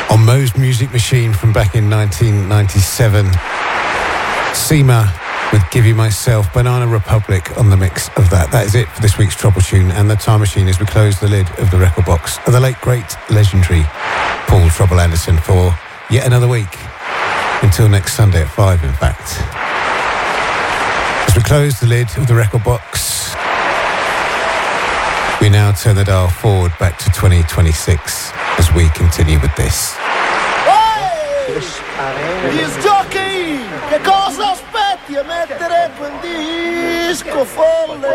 On Moe's Music Machine from back in 1997. Seema with Give You Myself, Banana Republic on the mix of that. That is it for this week's Trouble Tune and the Time Machine as we close the lid of the record box of the late, great, legendary Paul Trouble Anderson for yet another week. Until next Sunday at 5, in fact. As we close the lid of the record box, we now turn the dial forward back to 2026 as we continue with this. Disc jockey, che cosa aspetti a mettere quel disco folle?